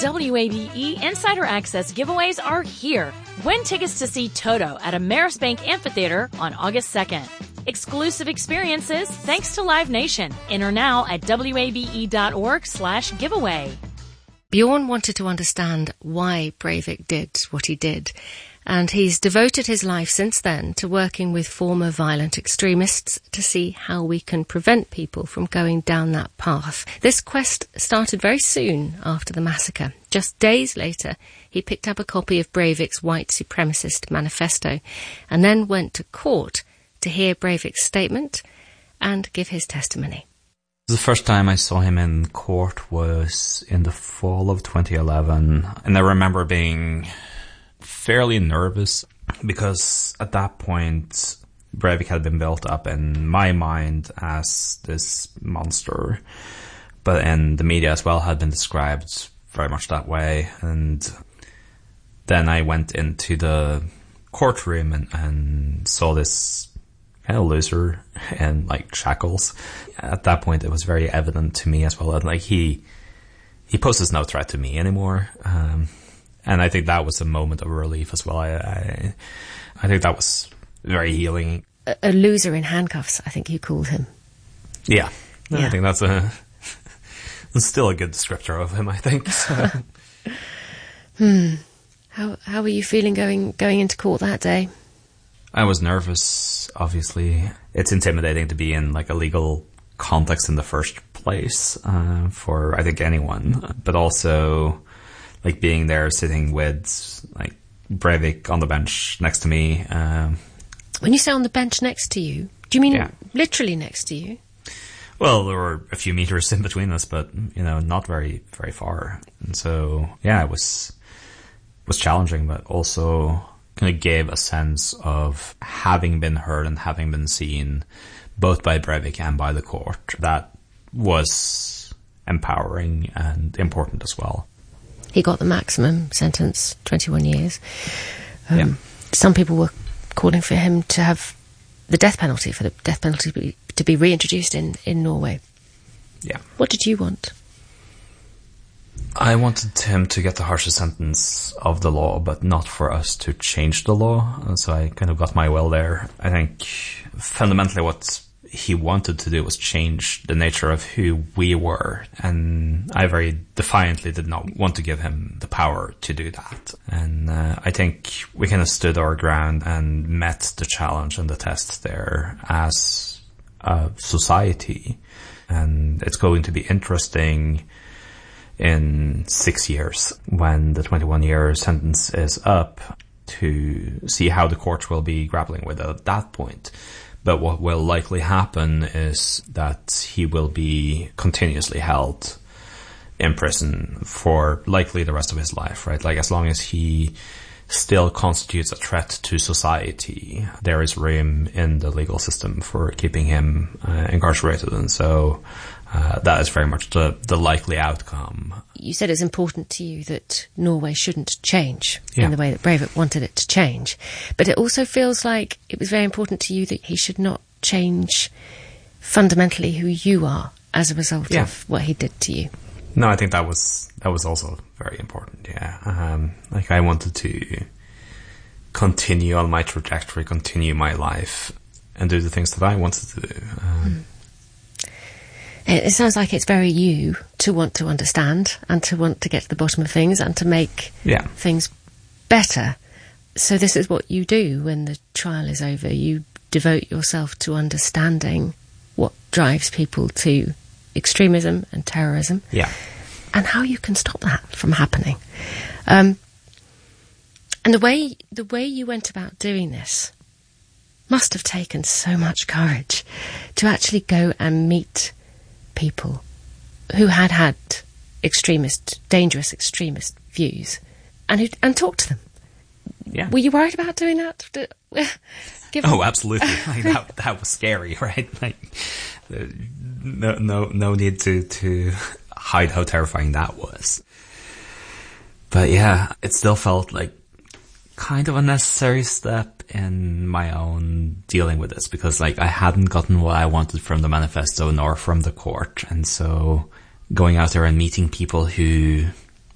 WABE Insider Access giveaways are here. Win tickets to see Toto at Amerisbank Amphitheater on August 2nd. Exclusive experiences thanks to Live Nation. Enter now at wabe.org/giveaway. Bjorn wanted to understand why Breivik did what he did, and he's devoted his life since then to working with former violent extremists to see how we can prevent people from going down that path. This quest started very soon after the massacre. Just days later, he picked up a copy of Breivik's white supremacist manifesto and then went to court to hear Breivik's statement and give his testimony. The first time I saw him in court was in the fall of 2011, and I remember being fairly nervous because at that point Breivik had been built up in my mind as this monster, but in the media as well had been described very much that way. And then I went into the courtroom and saw this kind of loser in like shackles. At that point it was very evident to me as well that like he poses no threat to me anymore. And I think that was a moment of relief as well. I think that was very healing. A loser in handcuffs, I think you called him. Yeah. I think that's still a good descriptor of him, I think. So. How were you feeling going into court that day? I was nervous, obviously. It's intimidating to be in like a legal context in the first place for, I think, anyone. But also, like, being there sitting with, like, Breivik on the bench next to me. When you say on the bench next to you, do you mean literally next to you? Well, there were a few meters in between us, but, you know, not very, very far. And so, yeah, it was challenging, but also kind of gave a sense of having been heard and having been seen both by Breivik and by the court. That was empowering and important as well. He got the maximum sentence, 21 years. Some people were calling for him to have the death penalty, to be reintroduced in Norway. Yeah. What did you want? I wanted him to get the harshest sentence of the law, but not for us to change the law. And so I kind of got my will there. I think fundamentally what he wanted to do was change the nature of who we were. And I very defiantly did not want to give him the power to do that. And I think we kind of stood our ground and met the challenge and the test there as a society. And it's going to be interesting in 6 years, when the 21-year sentence is up, to see how the courts will be grappling with it at that point. But what will likely happen is that he will be continuously held in prison for likely the rest of his life, right? Like, as long as he still constitutes a threat to society, there is room in the legal system for keeping him incarcerated. And so that is very much the likely outcome. You said it's important to you that Norway shouldn't change in the way that Breivik wanted it to change. But it also feels like it was very important to you that he should not change fundamentally who you are as a result of what he did to you. No, I think that was also very important, like, I wanted to continue on my trajectory, continue my life, and do the things that I wanted to do. It sounds like it's very you to want to understand and to want to get to the bottom of things and to make things better. So this is what you do when the trial is over. You devote yourself to understanding what drives people to extremism and terrorism. Yeah. And how you can stop that from happening. And the way you went about doing this must have taken so much courage to actually go and meet people who had dangerous extremist views and talk to them. Yeah. Were you worried about doing that? Oh, absolutely. Like, that was scary, right? Like, no need to hide how terrifying that was. But yeah, it still felt like kind of a necessary step in my own dealing with this, because like I hadn't gotten what I wanted from the manifesto nor from the court. And so going out there and meeting people who